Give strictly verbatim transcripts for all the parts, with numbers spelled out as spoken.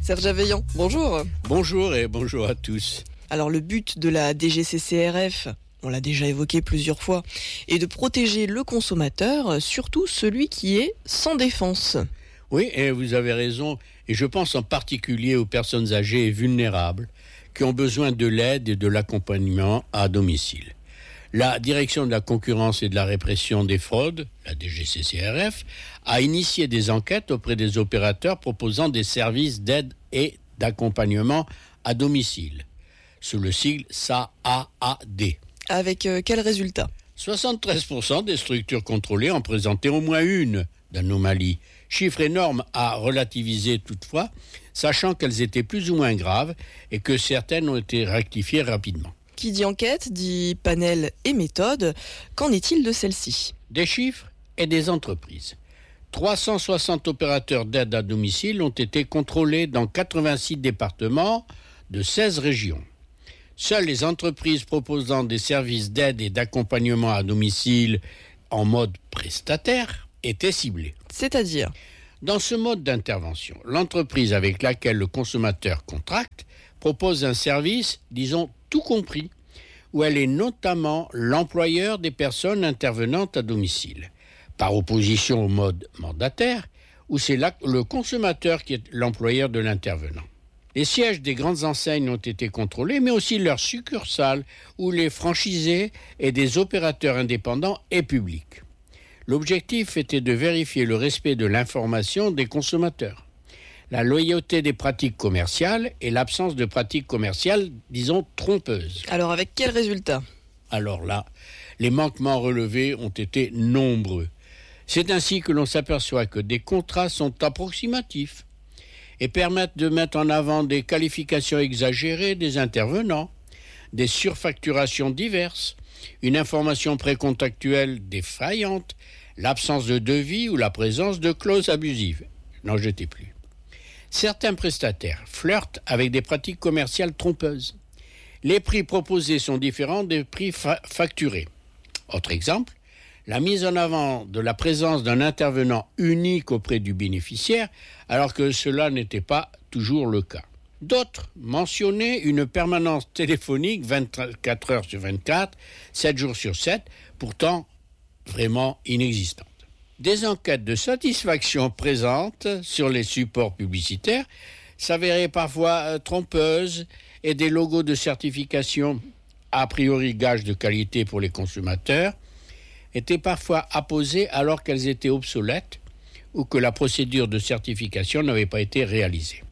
Serge Aveillant, bonjour. Bonjour et bonjour à tous. Alors le but de la D G C C R F, on l'a déjà évoqué plusieurs fois, est de protéger le consommateur, surtout celui qui est sans défense. Oui, et vous avez raison, et je pense en particulier aux personnes âgées et vulnérables qui ont besoin de l'aide et de l'accompagnement à domicile. La Direction de la concurrence et de la répression des fraudes, la D G C C R F, a initié des enquêtes auprès des opérateurs proposant des services d'aide et d'accompagnement à domicile, sous le sigle S A A D. Avec euh, quel résultat ? soixante-treize pour cent des structures contrôlées en présentaient au moins une d'anomalie. Chiffre énorme à relativiser toutefois, sachant qu'elles étaient plus ou moins graves et que certaines ont été rectifiées rapidement. Qui dit enquête dit panel et méthode. Qu'en est-il de celle-ci ? Des chiffres et des entreprises. trois cent soixante opérateurs d'aide à domicile ont été contrôlés dans quatre-vingt-six départements de seize régions. Seules les entreprises proposant des services d'aide et d'accompagnement à domicile en mode prestataire étaient ciblées. C'est-à-dire ? Dans ce mode d'intervention, l'entreprise avec laquelle le consommateur contracte propose un service, disons, tout compris, où elle est notamment l'employeur des personnes intervenantes à domicile, par opposition au mode mandataire, où c'est là le consommateur qui est l'employeur de l'intervenant. Les sièges des grandes enseignes ont été contrôlés, mais aussi leurs succursales, où les franchisés et des opérateurs indépendants et publics. L'objectif était de vérifier le respect de l'information des consommateurs, la loyauté des pratiques commerciales et l'absence de pratiques commerciales, disons, trompeuses. Alors avec quel résultat ? Alors là, les manquements relevés ont été nombreux. C'est ainsi que l'on s'aperçoit que des contrats sont approximatifs et permettent de mettre en avant des qualifications exagérées des intervenants, des surfacturations diverses, une information précontractuelle défaillante, l'absence de devis ou la présence de clauses abusives. N'en jetez plus. Certains prestataires flirtent avec des pratiques commerciales trompeuses. Les prix proposés sont différents des prix fa- facturés. Autre exemple, la mise en avant de la présence d'un intervenant unique auprès du bénéficiaire, alors que cela n'était pas toujours le cas. D'autres mentionnaient une permanence téléphonique vingt-quatre heures sur vingt-quatre, sept jours sur sept, pourtant vraiment inexistante. Des enquêtes de satisfaction présentes sur les supports publicitaires s'avéraient parfois euh, trompeuses et des logos de certification, a priori gage de qualité pour les consommateurs, étaient parfois apposés alors qu'elles étaient obsolètes ou que la procédure de certification n'avait pas été réalisée.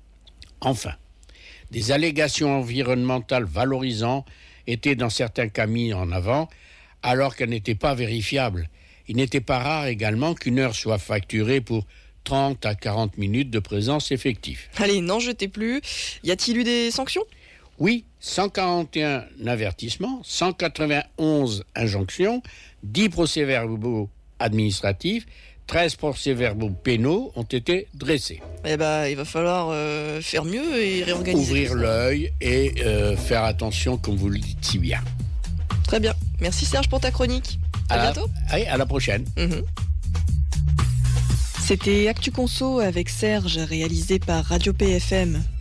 Enfin, des allégations environnementales valorisant étaient dans certains cas mis en avant alors qu'elles n'étaient pas vérifiables. Il n'était pas rare également qu'une heure soit facturée pour trente à quarante minutes de présence effective. Allez, n'en jetez plus. Y a-t-il eu des sanctions ? Oui, cent quarante et un avertissements, cent quatre-vingt-onze injonctions, dix procès-verbaux administratifs, treize procès-verbaux pénaux ont été dressés. Eh ben, il va falloir euh, faire mieux et réorganiser. Ouvrir l'œil et euh, faire attention, comme vous le dites si bien. Très bien. Merci Serge pour ta chronique. À, à bientôt. La, allez, à la prochaine. Mmh. C'était Actu Conso avec Serge, réalisé par Radio P F M.